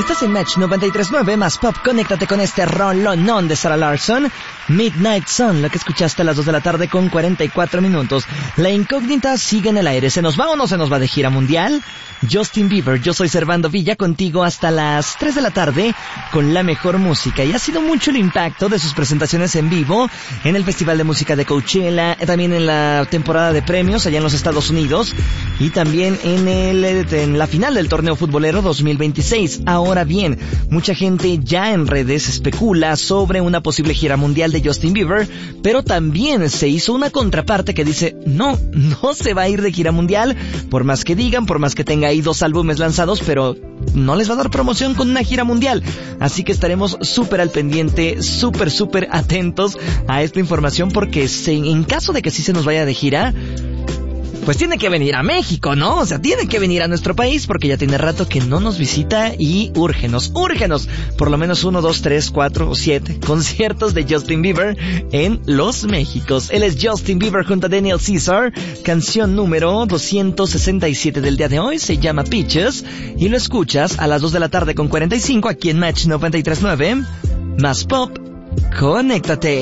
Estás en Match 93.9 más Pop. Conéctate con este rolonón de Sarah Larsson, Midnight Sun, lo que escuchaste a las 2 de la tarde con 44 minutos. La incógnita sigue en el aire. ¿Se nos va o no se nos va de gira mundial? Justin Bieber, yo soy Servando Villa, contigo hasta las 3 de la tarde con la mejor música. Y ha sido mucho el impacto de sus presentaciones en vivo en el Festival de Música de Coachella, también en la temporada de premios allá en los Estados Unidos y también en la final del torneo futbolero 2026. Ahora bien, mucha gente ya en redes especula sobre una posible gira mundial de Justin Bieber, pero también se hizo una contraparte que dice no se va a ir de gira mundial, por más que digan, por más que tenga ahí 2 álbumes lanzados, pero no les va a dar promoción con una gira mundial. Así que estaremos súper al pendiente, súper atentos a esta información, porque en caso de que sí se nos vaya de gira, pues tiene que venir a México, ¿no? O sea, tiene que venir a nuestro país, porque ya tiene rato que no nos visita y úrgenos, por lo menos 1, 2, 3, 4 o 7 conciertos de Justin Bieber en los Méxicos. Él es Justin Bieber junto a Daniel Caesar, canción número 267 del día de hoy, se llama Peaches, y lo escuchas a las 2 de la tarde con 45 aquí en Match 93.9, más Pop. Conéctate.